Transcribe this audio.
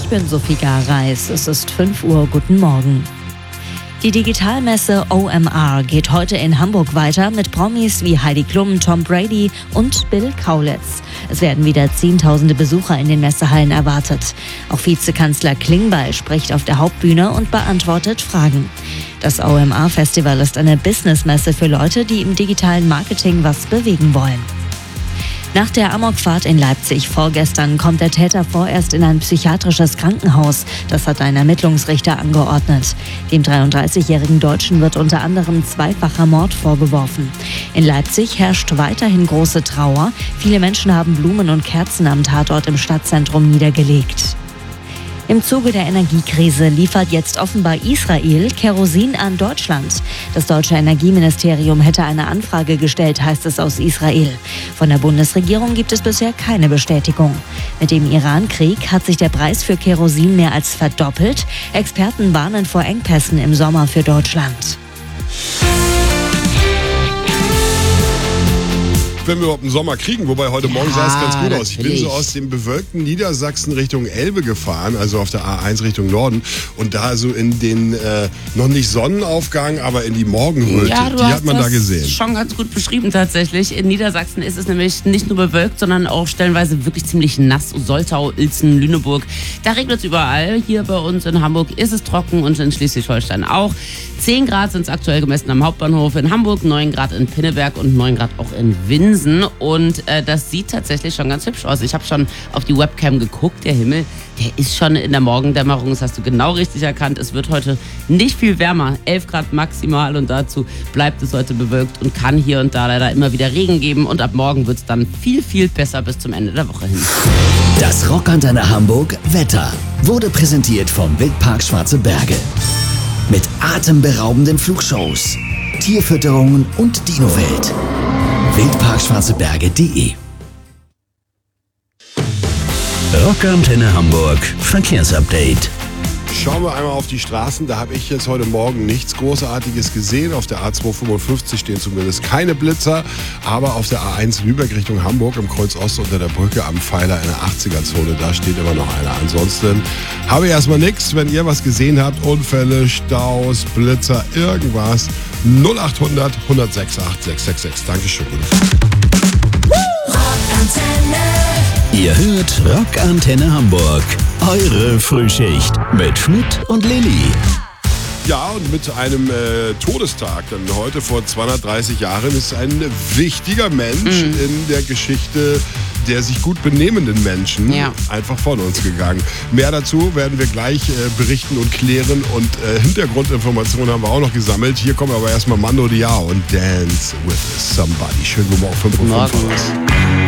Ich bin Sophie Gareis. Es ist 5 Uhr. Guten Morgen. Die Digitalmesse OMR geht heute in Hamburg weiter mit Promis wie Heidi Klum, Tom Brady und Bill Kaulitz. Es werden wieder Zehntausende Besucher in den Messehallen erwartet. Auch Vizekanzler Klingbeil spricht auf der Hauptbühne und beantwortet Fragen. Das OMR-Festival ist eine Businessmesse für Leute, die im digitalen Marketing was bewegen wollen. Nach der Amokfahrt in Leipzig vorgestern kommt der Täter vorerst in ein psychiatrisches Krankenhaus. Das hat ein Ermittlungsrichter angeordnet. Dem 33-jährigen Deutschen wird unter anderem zweifacher Mord vorgeworfen. In Leipzig herrscht weiterhin große Trauer. Viele Menschen haben Blumen und Kerzen am Tatort im Stadtzentrum niedergelegt. Im Zuge der Energiekrise liefert jetzt offenbar Israel Kerosin an Deutschland. Das deutsche Energieministerium hätte eine Anfrage gestellt, heißt es aus Israel. Von der Bundesregierung gibt es bisher keine Bestätigung. Mit dem Iran-Krieg hat sich der Preis für Kerosin mehr als verdoppelt. Experten warnen vor Engpässen im Sommer für Deutschland. Wenn wir überhaupt einen Sommer kriegen, wobei heute Morgen sah es ganz gut aus. Ich bin so aus dem bewölkten Niedersachsen Richtung Elbe gefahren, also auf der A1 Richtung Norden und da so in den, noch nicht Sonnenaufgang, aber in die Morgenröte, die hat man da gesehen. Schon ganz gut beschrieben tatsächlich. In Niedersachsen ist es nämlich nicht nur bewölkt, sondern auch stellenweise wirklich ziemlich nass. Soltau, Uelzen, Lüneburg, da regnet es überall. Hier bei uns in Hamburg ist es trocken und in Schleswig-Holstein auch. 10 Grad sind es aktuell gemessen am Hauptbahnhof in Hamburg, 9 Grad in Pinneberg und 9 Grad auch in Winsen. Und das sieht tatsächlich schon ganz hübsch aus. Ich habe schon auf die Webcam geguckt. Der Himmel, der ist schon in der Morgendämmerung. Das hast du genau richtig erkannt. Es wird heute nicht viel wärmer. 11 Grad maximal und dazu bleibt es heute bewölkt und kann hier und da leider immer wieder Regen geben. Und ab morgen wird es dann viel, viel besser bis zum Ende der Woche hin. Das Rockantenne Hamburg Wetter wurde präsentiert vom Wildpark Schwarze Berge. Mit atemberaubenden Flugshows, Tierfütterungen und Dinowelt. wildparkschwarzeberge.de Rockantenne Hamburg Verkehrsupdate. Schauen wir einmal auf die Straßen. Da habe ich jetzt heute Morgen nichts Großartiges gesehen. Auf der A255 stehen zumindest keine Blitzer. Aber auf der A1 Lübeck Richtung Hamburg im Kreuz Ost unter der Brücke am Pfeiler in der 80er-Zone, da steht immer noch einer. Ansonsten habe ich erstmal nichts. Wenn ihr was gesehen habt, Unfälle, Staus, Blitzer, irgendwas, 0800 106 8666. Dankeschön. Ihr hört Rockantenne Hamburg. Eure Frühschicht mit Schmidt und Lilly. Ja, und mit einem Todestag, denn heute vor 230 Jahren ist ein wichtiger Mensch in der Geschichte der sich gut benehmenden Menschen einfach von uns gegangen. Mehr dazu werden wir gleich berichten und klären und Hintergrundinformationen haben wir auch noch gesammelt. Hier kommen aber erstmal Mando Diao und Dance with Somebody. Schönen guten Morgen, 5:05 Uhr.